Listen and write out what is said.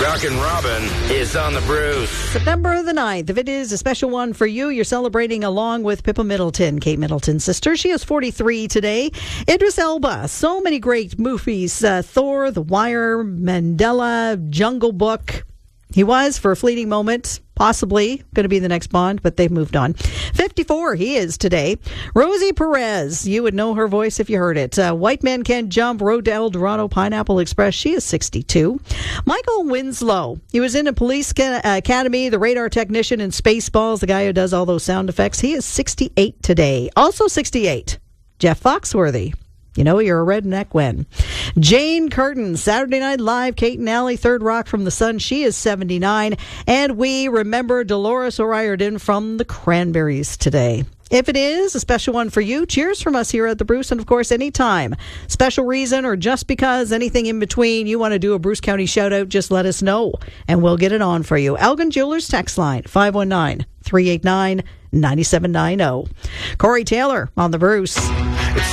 Chuck and Robin is on the Bruce. September the 9th. If it is a special one for you, you're celebrating along with Pippa Middleton, Kate Middleton's sister. She is 43 today. Idris Elba. So many great movies. Thor, The Wire, Mandela, Jungle Book. He was, for a fleeting moment, possibly going to be the next Bond, but they've moved on. 54, he is today. Rosie Perez, you would know her voice if you heard it. White Man Can't Jump, Road to El Dorado, Pineapple Express, she is 62. Michael Winslow, he was in a police academy, the radar technician in Spaceballs, the guy who does all those sound effects. He is 68 today. Also 68, Jeff Foxworthy. You know you're a redneck when. Jane Curtin, Saturday Night Live, Kate and Allie, Third Rock from the Sun. She is 79. And we remember Dolores O'Riordan from the Cranberries today. If it is a special one for you, cheers from us here at the Bruce. And, of course, anytime, special reason or just because, anything in between, you want to do a Bruce County shout-out, just let us know, and we'll get it on for you. Elgin Jewelers text line, 519-389-9790. Corey Taylor on the Bruce.